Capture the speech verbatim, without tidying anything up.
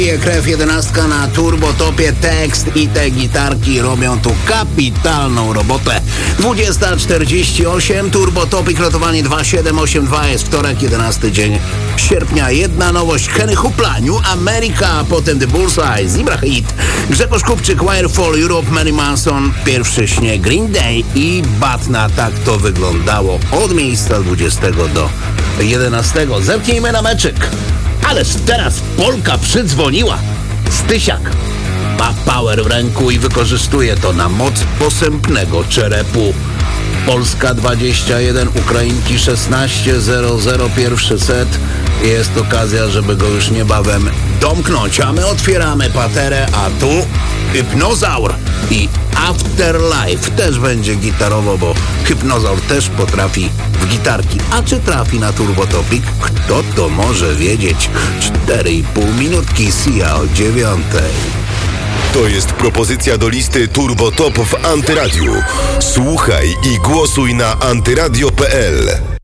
Je krew jedenastka na turbotopie, tekst i te gitarki robią tu kapitalną robotę. dwudziesta czterdzieści osiem, turbotopik, lotowanie dwa siedem osiem dwa, jest wtorek, jedenasty dzień sierpnia. Jedna nowość, Kenny Hoopla, New America, a potem The Bullseye, Zebra Hit, Grzegorz Kupczyk, Wirefall, Europe, Mary Manson, Pierwszy śnieg, Green Day i Batna. Tak to wyglądało od miejsca dwudziestego do jedenastego. Zerknijmy na meczyk. Ależ teraz Polka przydzwoniła. Stysiak ma power w ręku i wykorzystuje to na moc posępnego czerepu. Polska dwadzieścia jeden, Ukrainki szesnaście zero zero, pierwszy set. Jest okazja, żeby go już niebawem domknąć, a my otwieramy paterę, a tu Hypnozaur i Afterlife. Też będzie gitarowo, bo Hypnozaur też potrafi w gitarki. A czy trafi na turbotopik? Kto to może wiedzieć? cztery i pół minutki, Sia o dziewiątej. To jest propozycja do listy Turbo Top w Antyradiu. Słuchaj i głosuj na antyradio kropka pe el.